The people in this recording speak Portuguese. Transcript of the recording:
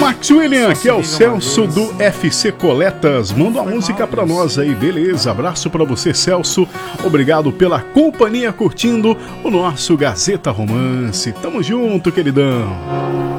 Maximilian, que é o Celso do FC Coletas, manda uma música pra nós aí, beleza? Abraço pra você, Celso. Obrigado pela companhia, curtindo o nosso Gazeta Romance. Tamo junto, queridão.